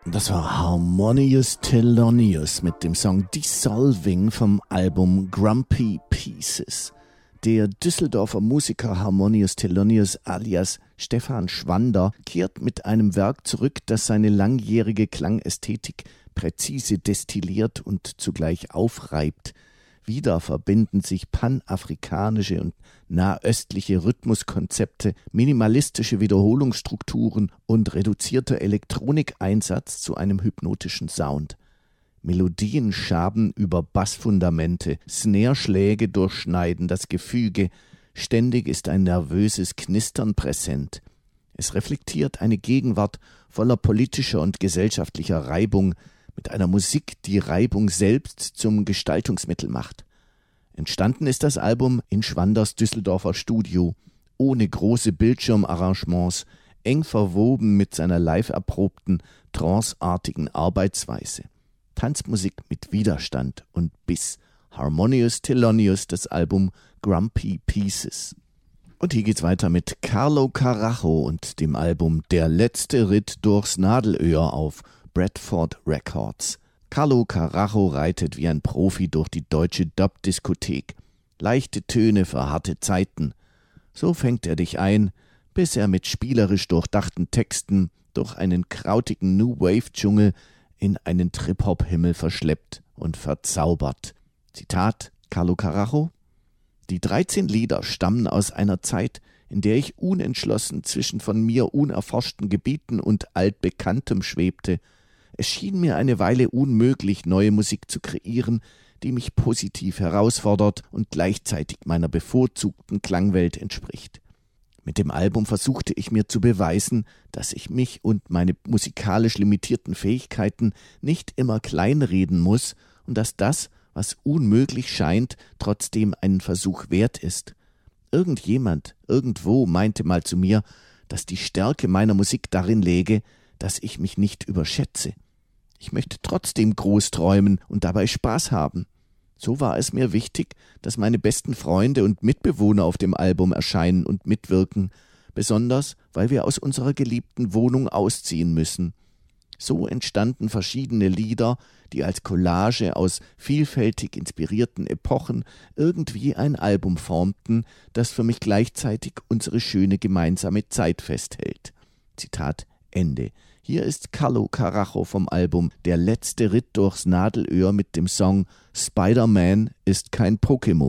Das war Harmonious Thelonious mit dem Song Dissolving vom Album Grumpy Pieces. Der Düsseldorfer Musiker Harmonious Thelonious alias Stefan Schwander kehrt mit einem Werk zurück, das seine langjährige Klangästhetik präzise destilliert und zugleich aufreibt. Wieder verbinden sich panafrikanische und nahöstliche Rhythmuskonzepte, minimalistische Wiederholungsstrukturen und reduzierter Elektronikeinsatz zu einem hypnotischen Sound. Melodien schaben über Bassfundamente, Snareschläge durchschneiden das Gefüge, ständig ist ein nervöses Knistern präsent. Es reflektiert eine Gegenwart voller politischer und gesellschaftlicher Reibung, mit einer Musik, die Reibung selbst zum Gestaltungsmittel macht. Entstanden ist das Album in Schwanders Düsseldorfer Studio, ohne große Bildschirmarrangements, eng verwoben mit seiner live erprobten, tranceartigen Arbeitsweise. Tanzmusik mit Widerstand und Biss. Harmonious Thelonious, das Album Grumpy Pieces. Und hier geht's weiter mit Carlo Carajo und dem Album Der letzte Ritt durchs Nadelöhr auf Bradford Records. Carlo Carajo reitet wie ein Profi durch die deutsche Dub-Diskothek. Leichte Töne für harte Zeiten. So fängt er dich ein, bis er mit spielerisch durchdachten Texten durch einen krautigen New-Wave-Dschungel in einen Trip-Hop-Himmel verschleppt und verzaubert. Zitat Carlo Carajo: Die 13 Lieder stammen aus einer Zeit, in der ich unentschlossen zwischen von mir unerforschten Gebieten und Altbekanntem schwebte. Es schien mir eine Weile unmöglich, neue Musik zu kreieren, die mich positiv herausfordert und gleichzeitig meiner bevorzugten Klangwelt entspricht. Mit dem Album versuchte ich mir zu beweisen, dass ich mich und meine musikalisch limitierten Fähigkeiten nicht immer kleinreden muss und dass das, was unmöglich scheint, trotzdem einen Versuch wert ist. Irgendjemand, irgendwo meinte mal zu mir, dass die Stärke meiner Musik darin läge, dass ich mich nicht überschätze. Ich möchte trotzdem groß träumen und dabei Spaß haben. So war es mir wichtig, dass meine besten Freunde und Mitbewohner auf dem Album erscheinen und mitwirken, besonders weil wir aus unserer geliebten Wohnung ausziehen müssen. So entstanden verschiedene Lieder, die als Collage aus vielfältig inspirierten Epochen irgendwie ein Album formten, das für mich gleichzeitig unsere schöne gemeinsame Zeit festhält. Zitat Ende. Hier ist Carlo Carajo vom Album Der letzte Ritt durchs Nadelöhr mit dem Song Spider-Man ist kein Pokémon.